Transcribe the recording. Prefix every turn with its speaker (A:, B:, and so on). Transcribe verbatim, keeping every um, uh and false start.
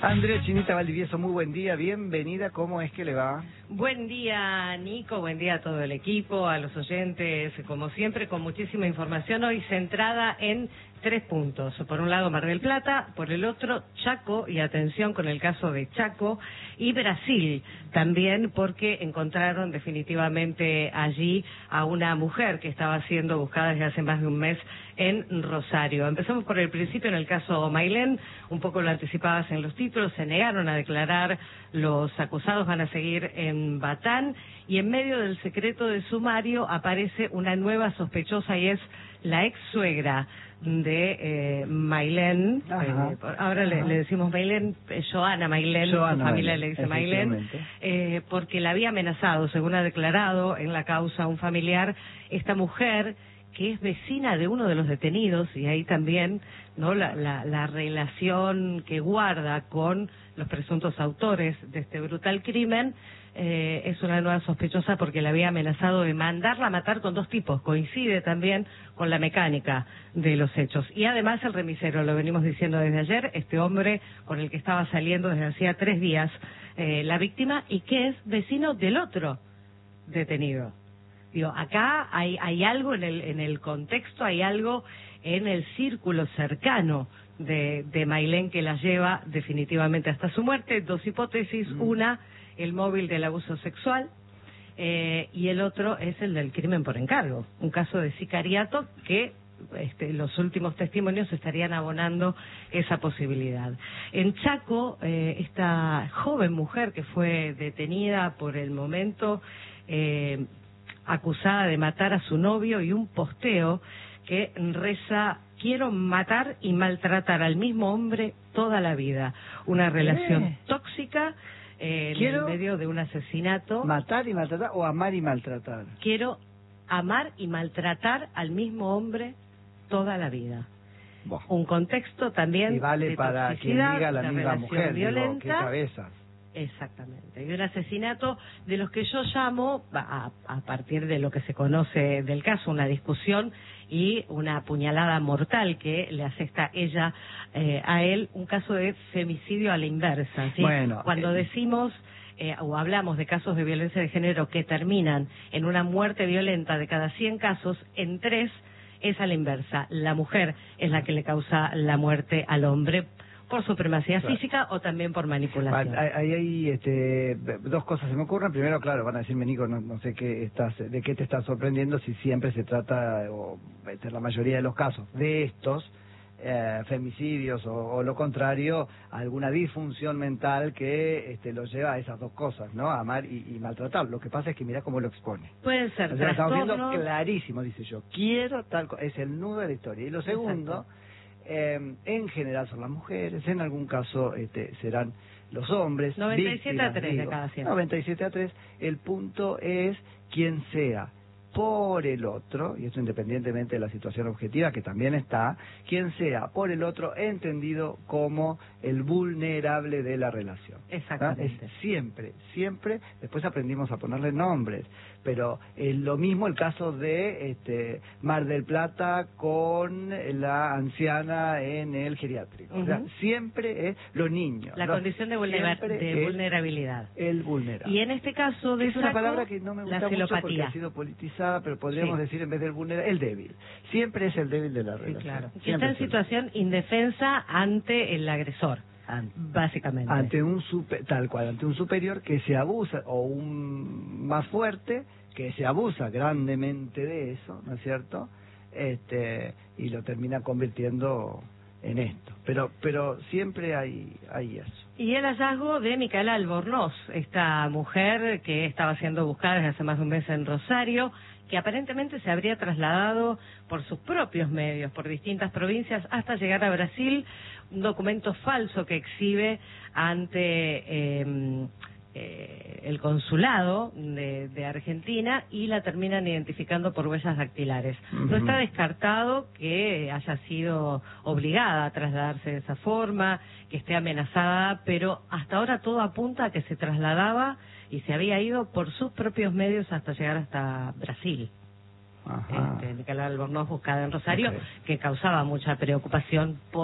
A: Andrea Chinita Valdivieso, muy buen día, bienvenida, ¿cómo es que le va?
B: Buen día, Nico, buen día a todo el equipo, a los oyentes, como siempre, con muchísima información hoy centrada en tres puntos. Por un lado, Mar del Plata, por el otro, Chaco, y atención con el caso de Chaco, y Brasil también, porque encontraron definitivamente allí a una mujer que estaba siendo buscada desde hace más de un mes en Rosario. Empezamos por el principio, en el caso Mailén, un poco lo anticipabas en los títulos, se negaron a declarar, los acusados van a seguir en Batán, y en medio del secreto de sumario aparece una nueva sospechosa y es la ex suegra de eh, Mailén, eh, ahora le, le decimos Mailén, eh, Joana Mailén, su familia Mailén, le dice Mailén, eh, porque la había amenazado, según ha declarado en la causa un familiar, esta mujer que es vecina de uno de los detenidos, y ahí también no la, la, la relación que guarda con los presuntos autores de este brutal crimen. Eh, es una nueva sospechosa porque la había amenazado de mandarla a matar con dos tipos. Coincide también con la mecánica de los hechos. Y además el remisero, lo venimos diciendo desde ayer, este hombre con el que estaba saliendo desde hacía tres días eh, la víctima, y que es vecino del otro detenido. Digo, acá hay, hay algo en el, en el contexto, hay algo en el círculo cercano de, de Mailén que la lleva definitivamente hasta su muerte. Dos hipótesis, mm. una, el móvil del abuso sexual, eh, y el otro es el del crimen por encargo, un caso de sicariato que este, los últimos testimonios estarían abonando esa posibilidad. En Chaco, eh, esta joven mujer que fue detenida por el momento, eh, acusada de matar a su novio, y un posteo que reza: quiero matar y maltratar al mismo hombre toda la vida. Una relación ¿Eh? tóxica eh, en el medio de un asesinato.
A: ¿Matar y maltratar o amar y maltratar?
B: Quiero amar y maltratar al mismo hombre toda la vida. Boh. Un contexto también
A: y vale
B: de
A: para quien diga la misma mujer,
B: violenta.
A: Digo, qué cabezas.
B: Exactamente, y un asesinato de los que yo llamo, a, a partir de lo que se conoce del caso, una discusión y una puñalada mortal que le asesta ella eh, a él, un caso de femicidio a la inversa, ¿sí?
A: Bueno,
B: cuando eh... decimos eh, o hablamos de casos de violencia de género que terminan en una muerte violenta de cada cien casos, en tres es a la inversa, la mujer es la que le causa la muerte al hombre, por supremacía claro. física o también por manipulación.
A: Ahí hay este, dos cosas se me ocurren. Primero, claro, van a decirme, Nico, no, no sé qué estás, de qué te estás sorprendiendo si siempre se trata, o en la mayoría de los casos, de estos eh, femicidios o, o lo contrario, alguna disfunción mental que este, los lleva a esas dos cosas, ¿no? A amar y, y maltratar. Lo que pasa es que mira cómo lo expone.
B: Pueden ser
A: o sea, estamos viendo clarísimo, dice yo, quiero tal cosa, es el nudo de la historia. Y lo segundo... Exacto. Eh, en general son las mujeres, en algún caso este, serán los hombres.
B: noventa y siete a tres de cada cien.
A: noventa y siete a tres. El punto es quien sea por el otro, y esto independientemente de la situación objetiva que también está, quien sea por el otro entendido como el vulnerable de la relación.
B: Exactamente.
A: Es siempre, siempre, después aprendimos a ponerle nombres, pero es lo mismo el caso de este, Mar del Plata con la anciana en el geriátrico. Uh-huh. O sea, siempre es los niños.
B: La
A: ¿no?
B: condición de, vulnera de vulnerabilidad.
A: El vulnerable.
B: Y en este caso de
A: es una palabra que no me gusta mucho porque ha sido politizada, pero podríamos sí. decir en vez del vulnerable, el débil. Siempre es el débil de la relación.
B: Sí, claro. Que está en situación indefensa ante el agresor. Ante, básicamente.
A: Ante un super, tal cual, ante un superior que se abusa, o un más fuerte, que se abusa grandemente de eso, ¿no es cierto? Este, y lo termina convirtiendo en esto. Pero pero siempre hay, hay eso.
B: Y el hallazgo de Micaela Albornoz, esta mujer que estaba siendo buscada desde hace más de un mes en Rosario, que aparentemente se habría trasladado por sus propios medios, por distintas provincias, hasta llegar a Brasil, un documento falso que exhibe ante eh, eh, el consulado de, de Argentina, y la terminan identificando por huellas dactilares. Uh-huh. No está descartado que haya sido obligada a trasladarse de esa forma, que esté amenazada, pero hasta ahora todo apunta a que se trasladaba y se había ido por sus propios medios hasta llegar hasta Brasil. Este, Micaela Albornoz, buscada en Rosario, okay. que causaba mucha preocupación por